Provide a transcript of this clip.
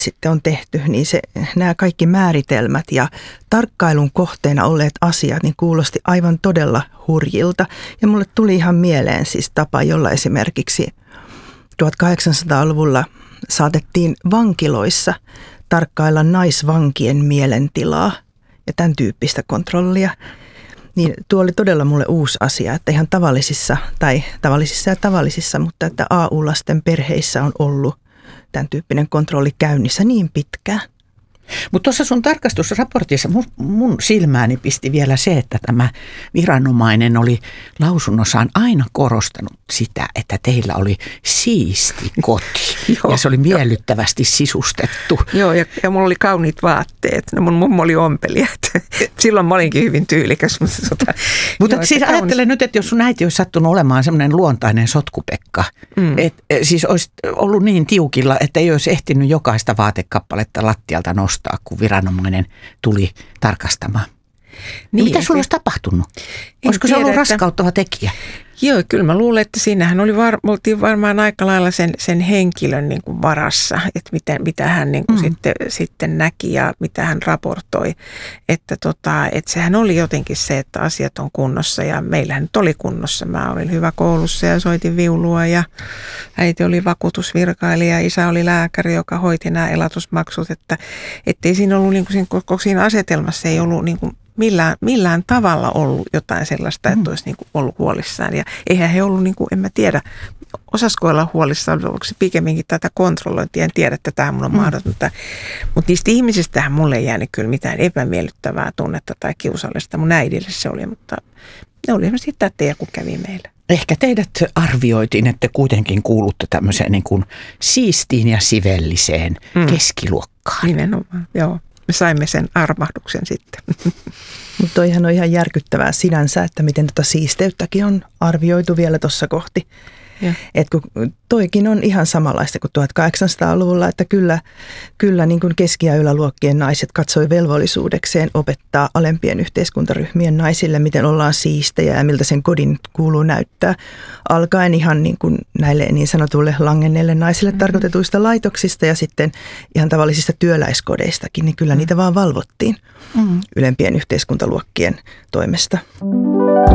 sitten on tehty, niin nämä kaikki määritelmät ja tarkkailun kohteena olleet asiat niin kuulosti aivan todella hurjilta. Ja mulle tuli ihan mieleen siis tapa, jolla esimerkiksi 1800-luvulla saatettiin vankiloissa tarkkailla naisvankien mielentilaa ja tämän tyyppistä kontrollia. Niin tuo oli todella mulle uusi asia, että ihan tavallisissa, mutta että AU-lasten perheissä on ollut tämän tyyppinen kontrolli käynnissä niin pitkään. Mutta tuossa sun tarkastusraportissa mun silmääni pisti vielä se, että tämä viranomainen oli lausunnossaan aina korostanut sitä, että teillä oli siisti koti ja se oli miellyttävästi sisustettu. Joo, ja mulla oli kauniit vaatteet. No mun mummo oli ompelija. Silloin mä olinkin hyvin tyylikäs. Mutta siis ajattelen nyt, että jos sun äiti olisi sattunut olemaan semmoinen luontainen sotkupekka, että siis olisi ollut niin tiukilla, että ei olisi ehtinyt jokaista vaatekappaletta lattialta nostaa, kun viranomainen tuli tarkastamaan. Niin, mitä sulla olisi tapahtunut? Olisiko se ollut raskauttava tekijä? Joo, kyllä mä luulen, että siinähän oltiin varmaan aika lailla sen henkilön niin kuin varassa, että mitä hän niin kuin sitten näki ja mitä hän raportoi. Että sehän oli jotenkin se, että asiat on kunnossa ja meillähän nyt oli kunnossa. Mä olin hyvä koulussa ja soitin viulua ja äiti oli vakuutusvirkailija ja isä oli lääkäri, joka hoiti nämä elatusmaksut. Että ei siinä ollut, niin kuin koko siinä asetelmassa ei ollut niin kuin millään tavalla ollut jotain sellaista, että olisi niin kuin ollut huolissaan. Ja eihän he ollut, niin kuin, en mä tiedä, osasko olla huolissaan, onko se pikemminkin tätä kontrollointia, en tiedä, että tämä mun on mahdotonta. Mutta niistä ihmisistähän mulle ei jäänyt kyllä mitään epämiellyttävää tunnetta tai kiusallista. Mun äidille se oli, mutta ne oli esimerkiksi tättejä, kun kävi meillä. Ehkä teidät arvioitiin, että kuitenkin kuulutte tämmöiseen niin kuin siistiin ja sivelliseen keskiluokkaan. Nimenomaan, joo. Me saimme sen armahduksen sitten. Mutta toihan on ihan järkyttävää sinänsä, että miten tätä siisteyttäkin on arvioitu vielä tuossa kohti. Että kun toikin on ihan samanlaista kuin 1800-luvulla, että kyllä niin kuin keski- ja yläluokkien naiset katsoi velvollisuudekseen opettaa alempien yhteiskuntaryhmien naisille, miten ollaan siistejä ja miltä sen kodin kuuluu näyttää. Alkaen ihan niin kuin näille niin sanotuille langenneille naisille tarkoitetuista laitoksista ja sitten ihan tavallisista työläiskodeistakin, niin kyllä niitä vaan valvottiin ylempien yhteiskuntaluokkien toimesta.